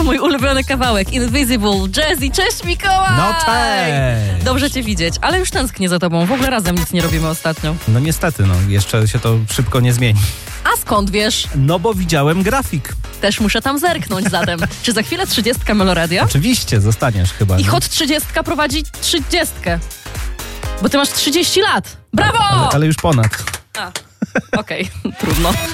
Mój ulubiony kawałek, Invisible, Jazzy, cześć Mikołaj! No cześć! Dobrze cię widzieć, ale już tęsknię za tobą, w ogóle razem nic nie robimy ostatnio. No niestety, jeszcze się to szybko nie zmieni. A skąd wiesz? No bo widziałem grafik. Też muszę tam zerknąć zatem. Czy za chwilę 30 Meloradia? Oczywiście, zostaniesz chyba. I nie? Hot 30 prowadzi 30. Bo ty masz 30 lat. Brawo! Ale już ponad. Okej, trudno.